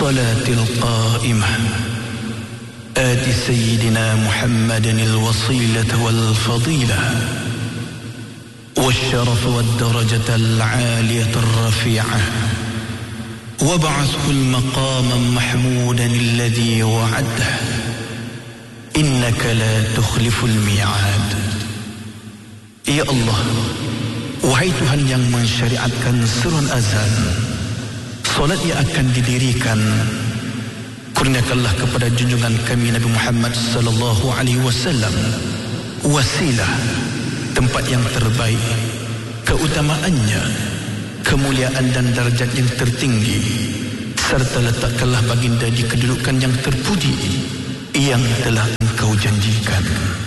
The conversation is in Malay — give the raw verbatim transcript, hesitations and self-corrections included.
الصلاة القائمة آت سيدنا محمد الوصيلة والفضيلة والشرف والدرجة العالية الرفيعة وابعثه المقام محمودا الذي وعده إنك لا تخلف الميعاد. Ya Allah, wahai Tuhan yang mensyariatkan seruan azan, solat yang akan didirikan, kurniakanlah kepada junjungan kami Nabi Muhammad sallallahu alaihi wasallam wasilah, tempat yang terbaik, keutamaannya, kemuliaan dan darjat yang tertinggi, serta letakkanlah baginda di kedudukan yang terpuji yang telah Engkau janjikan.